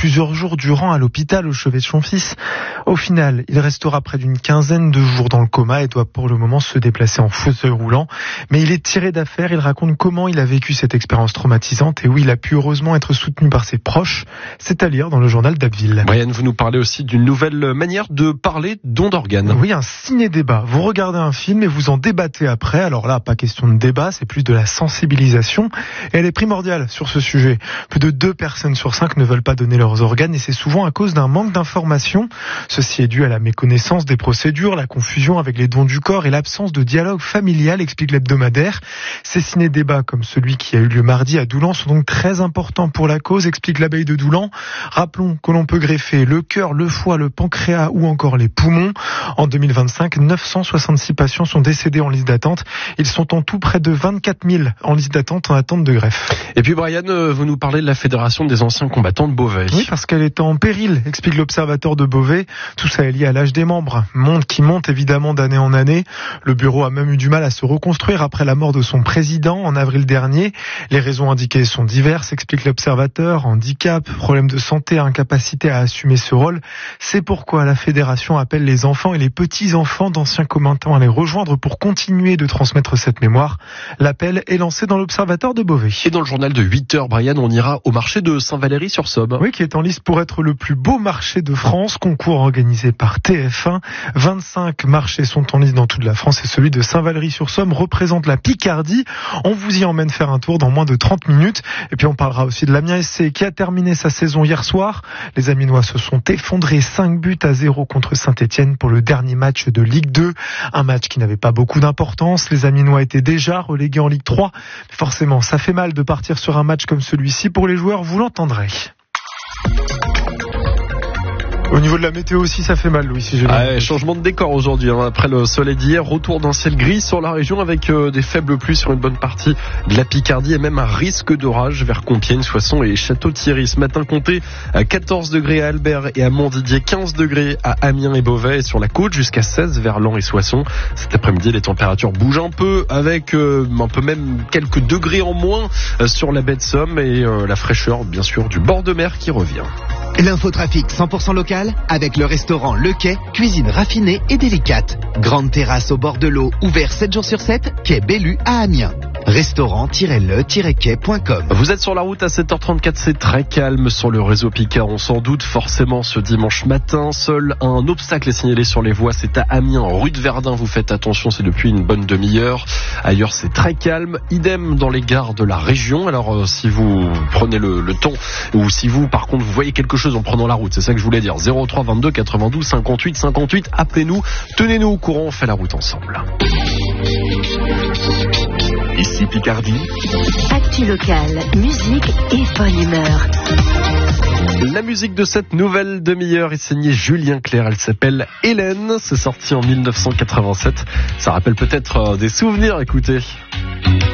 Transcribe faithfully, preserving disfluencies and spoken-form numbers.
plusieurs jours durant à l'hôpital au chevet de son fils. Au final, il restera près d'une quinzaine de jours dans le coma et doit pour le moment se déplacer en fauteuil roulant. Mais il est tiré d'affaire, il raconte comment il a vécu cette expérience traumatisante et où il a pu heureusement être soutenu par ses proches. C'est à lire dans le journal d'Abbeville. Brian, vous nous parlez aussi d'une nouvelle manière de parler don d'organes. Oui, un ciné-débat. Vous regardez un film et vous en débattez après. Alors là, pas question de débat, c'est plus de la sensibilisation. Et elle est primordiale sur ce sujet. Plus de deux personnes sur cinq ne veulent pas donner leurs organes et c'est souvent à cause d'un manque d'information. Ceci est dû à la méconnaissance des procédures, la confusion avec les dons du corps et l'absence de dialogue familial, explique l'hebdomadaire. Ces ciné-débats, comme celui qui a eu lieu mardi à Doulan, sont donc très importants pour la cause, explique l'abbaye de Doulan. Rappelons que l'on peut greffer le cœur, le foie, le pancréas ou encore les poumons. En deux mille vingt-cinq, neuf cent soixante-six patients sont décédés en liste d'attente. Ils sont en tout près de vingt-quatre mille en liste d'attente en attente de greffe. Et puis Brian, vous nous parlez de la Fédération des anciens combattants de Beauvais. Oui, parce qu'elle est en péril, explique l'Observateur de Beauvais. Tout ça est lié à l'âge des membres. Monde qui monte évidemment d'année en année. Le bureau a même eu du mal à se reconstruire après la mort de son président en avril dernier. Les raisons indiquées sont diverses, explique l'Observateur. Handicap, problème de santé, incapacité à assumer ce rôle. C'est pourquoi la Fédération appelle les enfants et les petits-enfants d'anciens combattants à les rejoindre pour continuer de transmettre cette mémoire. L'appel est lancé dans l'Observateur de Beauvais. Et dans le journal de huit heures, Brian, on ira au marché de Saint-Valery-sur-Somme. Oui, qui est en liste pour être le plus beau marché de France, concours organisé par T F un. vingt-cinq marchés sont en liste dans toute la France et celui de Saint-Valery-sur-Somme représente la Picardie. On vous y emmène faire un tour dans moins de trente minutes. Et puis on parlera aussi de l'Amiens S C qui a terminé sa saison hier soir. Les Amiénois se sont effondrés cinq buts à zéro contre Saint-Etienne pour le dernier match de Ligue deux. Un match qui n'avait pas beaucoup d'importance. Les Amiénois étaient déjà relégués en Ligue trois. Mais forcément, ça fait mal de partir sur un match comme celui-ci. Pour les joueurs, vous l'entendrez. Au niveau de la météo aussi, ça fait mal, Louis. Si j'ai ah ouais, changement de décor aujourd'hui. Hein. Après le soleil d'hier, retour d'un ciel gris sur la région avec euh, des faibles pluies sur une bonne partie de la Picardie et même un risque d'orage vers Compiègne, Soissons et Château-Thierry. Ce matin, comptez à quatorze degrés à Albert et à Montdidier, quinze degrés à Amiens et Beauvais et sur la côte jusqu'à seize vers Laon et Soissons. Cet après-midi, les températures bougent un peu avec euh, un peu même quelques degrés en moins euh, sur la baie de Somme et euh, la fraîcheur, bien sûr, du bord de mer qui revient. L'infotrafic cent pour cent local avec le restaurant Le Quai, cuisine raffinée et délicate. Grande terrasse au bord de l'eau, ouvert sept jours sur sept, quai Bellu à Amiens. restaurant-le-quai point com. Vous êtes sur la route à sept heures trente-quatre, c'est très calme sur le réseau Picard. On s'en doute forcément ce dimanche matin. Seul un obstacle est signalé sur les voies, c'est à Amiens, rue de Verdun. Vous faites attention, c'est depuis une bonne demi-heure. Ailleurs, c'est très calme. Idem dans les gares de la région. Alors, euh, si vous prenez le, le temps, ou si vous, par contre, vous voyez quelque chose en prenant la route, c'est ça que je voulais dire. zéro trois vingt-deux quatre-vingt-douze cinquante-huit cinquante-huit. Appelez-nous, tenez-nous au courant, on fait la route ensemble. Ici Picardie. Actu locale, musique et bonne humeur. La musique de cette nouvelle demi-heure est signée Julien Clerc. Elle s'appelle Hélène. C'est sorti en mille neuf cent quatre-vingt-sept. Ça rappelle peut-être des souvenirs, écoutez.